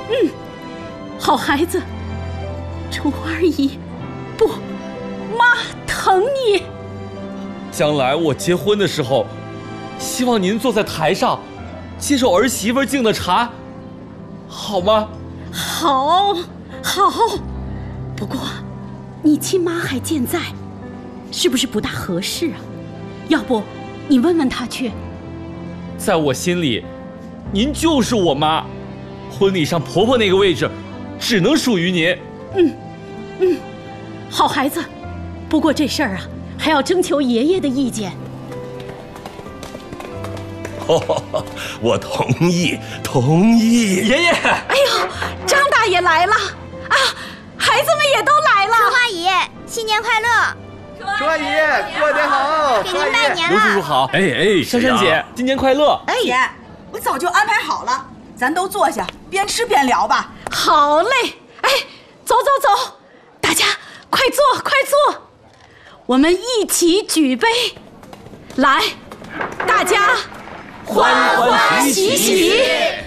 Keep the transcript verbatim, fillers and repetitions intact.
嗯，好孩子。楚二姨，不，妈疼你。 将来我结婚的时候，希望您坐在台上，接受儿媳妇敬的茶，好吗？ 好，好。不过，你亲妈还健在，是不是不大合适啊？要不，你问问她去。 在我心里，您就是我妈，婚礼上婆婆那个位置，只能属于您。 嗯，嗯，好孩子。不过这事儿啊，还要征求爷爷的意见。 哦，我同意，同意。 爷爷， 哎呦，张大爷来了啊！孩子们也都来了。 楚阿姨，新年快乐！ 楚阿姨，过年好！ 给您拜年刘叔叔了。 好。 哎哎， 珊珊姐，新年快乐！ 哎，姐，我早就安排好了，咱都坐下，边吃边聊吧。 好嘞，哎，走走走，大家快坐快坐，我们一起举杯，来，大家欢欢喜喜。